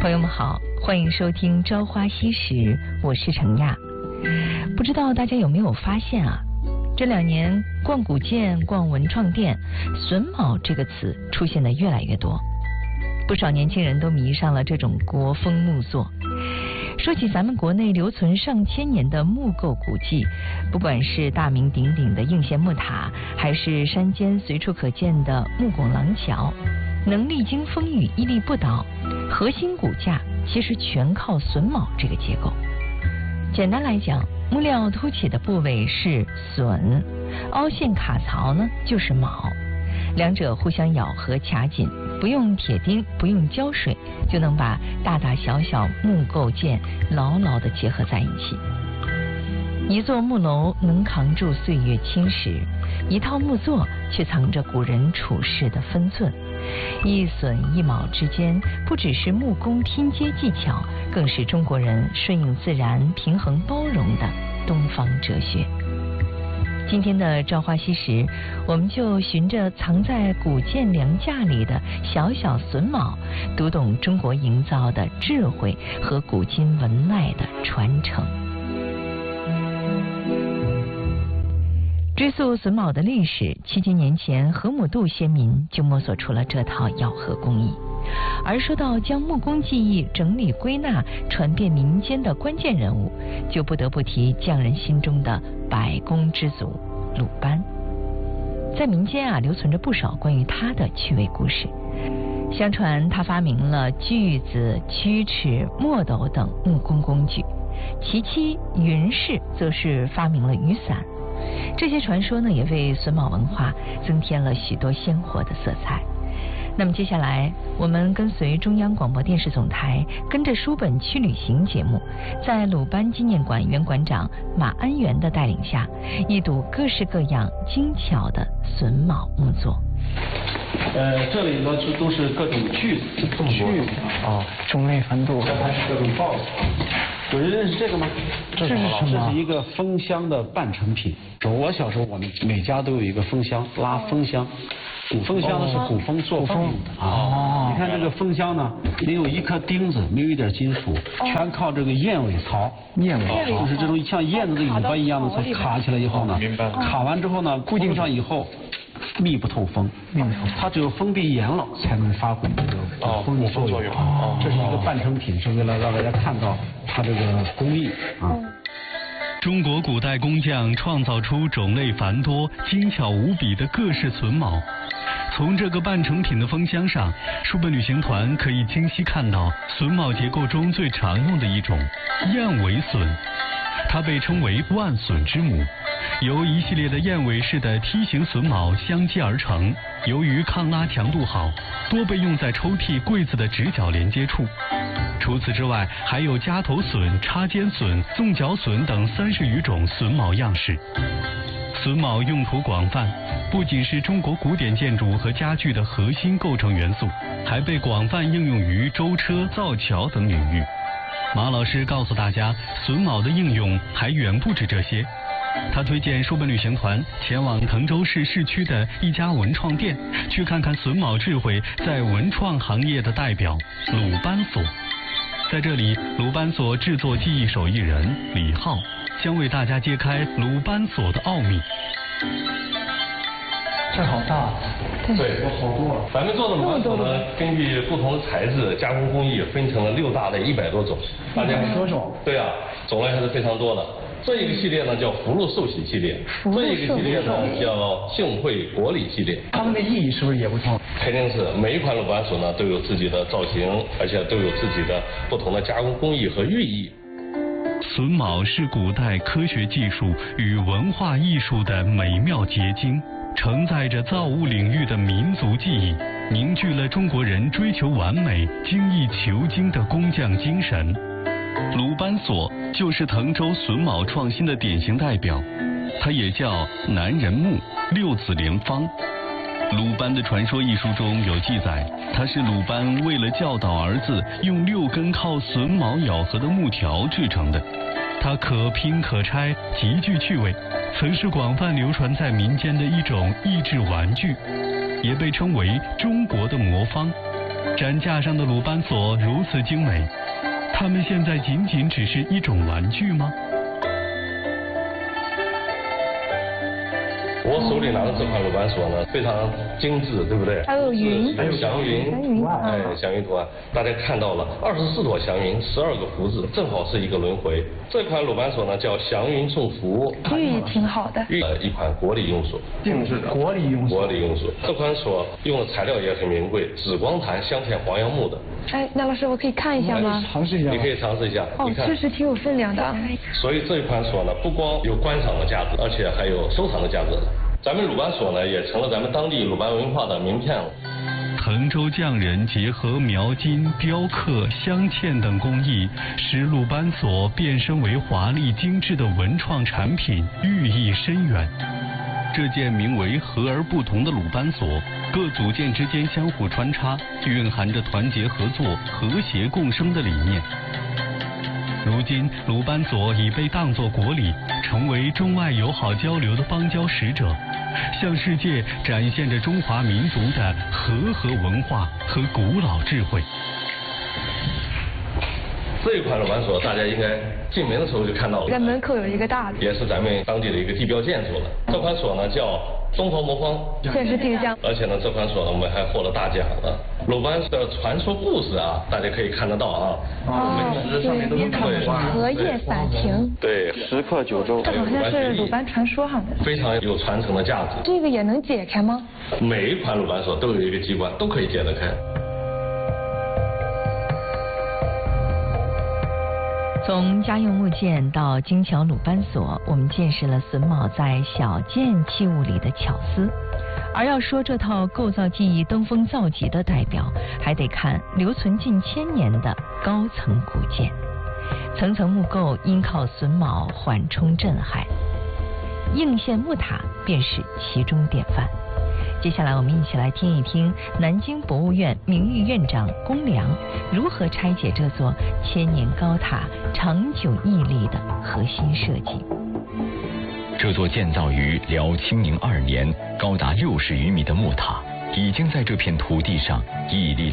朋友们好，欢迎收听《朝花夕拾》，我是程亚。不知道大家有没有发现啊，这2年逛古建、逛文创店，榫卯这个词出现的越来越多，不少年轻人都迷上了这种国风木作。说起咱们国内留存上千年的木构古迹，不管是大名鼎鼎的应县木塔，还是山间随处可见的木拱廊桥，能历经风雨屹立不倒，核心骨架其实全靠榫卯这个结构。简单来讲，木料凸起的部位是榫，凹陷卡槽呢就是卯，两者互相咬合卡紧，不用铁钉，不用胶水，就能把大大小小木构件牢牢地结合在一起。一座木楼能扛住岁月侵蚀，一套木作却藏着古人处世的分寸。一榫一卯之间，不只是木工拼接技巧，更是中国人顺应自然、平衡包容的东方哲学。今天的朝花夕拾，我们就循着藏在古建梁架里的小小榫卯，读懂中国营造的智慧和古今文脉的传承。追溯榫卯的历史，7000年前河姆渡先民就摸索出了这套咬合工艺。而说到将木工技艺整理归纳传遍民间的关键人物，就不得不提匠人心中的百工之祖鲁班。在民间留存着不少关于他的趣味故事。相传他发明了锯子、曲尺、墨斗等木工工具，其妻云氏则是发明了雨伞。这些传说呢，也为榫卯文化增添了许多鲜活的色彩。那么接下来，我们跟随中央广播电视总台，跟着书本去旅行节目，在鲁班纪念馆原馆长马安元的带领下，一睹各式各样精巧的榫卯木作。 这里呢都是各种锯子， 种类繁多， 这还是各种刨子。有人认识这个吗？ 这是什么？ 这是一个风箱的半成品。我小时候，我们每家都有一个风箱，拉风箱。风箱呢是鼓风做饭用的你看这个风箱呢，没有一颗钉子，没有一点金属，全靠这个燕尾槽。 燕尾槽就是这种像燕子的尾巴一样的，卡起来以后呢，卡完之后呢，固定上以后。密不透风，它只有封闭严了才能发挥这个风力作用。这是一个半成品，是为了让大家看到它这个工艺中国古代工匠创造出种类繁多、精巧无比的各式榫卯。从这个半成品的风箱上，书本旅行团可以清晰看到榫卯结构中最常用的一种燕尾榫，它被称为万榫之母。由一系列的燕尾式的梯形榫卯相接而成，由于抗拉强度好，多被用在抽屉、柜子的直角连接处。除此之外，还有夹头榫、插尖榫、纵角榫等30余种榫卯样式。榫卯用途广泛，不仅是中国古典建筑和家具的核心构成元素，还被广泛应用于舟车、造桥等领域。马老师告诉大家，榫卯的应用还远不止这些。他推荐书本旅行团前往滕州市市区的一家文创店，去看看榫卯智慧在文创行业的代表鲁班所。在这里，鲁班所制作技艺手艺人李浩将为大家揭开鲁班所的奥秘。 这好大， 对， 好多。 咱们做的鲁班锁呢，根据不同的材质、加工工艺，分成了6大类100多种。 100多种？ 对啊，种类还是非常多的。这一个系列呢叫福禄寿喜系列，这一个系列呢叫幸会国礼系列。 它们的意义是不是也不同？ 肯定是，每一款鲁班锁呢都有自己的造型，而且都有自己的不同的加工工艺和寓意。 榫卯是古代科学技术与文化艺术的美妙结晶，承载着造物领域的民族记忆，凝聚了中国人追求完美、精益求精的工匠精神。鲁班锁就是滕州榫卯创新的典型代表，它也叫南人木、6子连方。鲁班的传说一书中有记载，他是鲁班为了教导儿子，用6根靠榫卯咬合的木条制成的。它可拼可拆，极具趣味，曾是广泛流传在民间的一种益智玩具，也被称为中国的魔方。 展架上的鲁班锁如此精美，它们现在仅仅只是一种玩具吗？ 我手里拿的这款鲁班锁呢，非常精致，对不对？ 还有云， 还有祥云，祥云图案，大家看到了24朵祥云，12个福字，正好是一个轮回。这款鲁班锁呢叫祥云送福， 寓意挺好的。 一款国礼用锁， 定制的国礼用锁。 国礼用锁，这款锁用的材料也很名贵，紫光檀镶嵌黄杨木的。 哎，那老师我可以看一下吗？ 尝试一下。 你可以尝试一下。 哦，确实挺有分量的。 所以这一款锁呢，不光有观赏的价值，而且还有收藏的价值。咱们鲁班锁呢，也成了咱们当地鲁班文化的名片了。 滕州匠人结合描金、雕刻、镶嵌等工艺，使鲁班锁变身为华丽精致的文创产品，寓意深远。这件名为“和而不同”的鲁班锁，各组件之间相互穿插，蕴含着团结合作、和谐共生的理念。如今，鲁班锁已被当作国礼，成为中外友好交流的邦交使者，向世界展现着中华民族的和文化和古老智慧。 这一款鲁班锁大家应该进门的时候就看到了， 在门口有一个大的， 也是咱们当地的一个地标建筑了。这款锁呢叫东方魔方， 确实挺像。 而且呢，这款锁呢我们还获了大奖了。鲁班的传说故事啊，大家可以看得到啊。 哦， 上面都是荷叶伞亭。 对，时刻九州。 这好像是鲁班传说上的。 非常有传承的价值。 这个也能解开吗？ 每一款鲁班锁都有一个机关，都可以解得开。 从家用物件到精巧鲁班锁，我们见识了榫卯在小件器物里的巧思。而要说这套构造技艺登峰造极的代表，还得看留存近1000年的高层古建。层层木构因靠榫卯缓冲震撼，应县木塔便是其中典范。接下来我们一起来听一听南京博物院名誉院长龚良如何拆解这座1000年高塔长久屹立的核心设计。 这座建造于辽清宁2年、高达60余米的木塔，已经在这片土地上屹立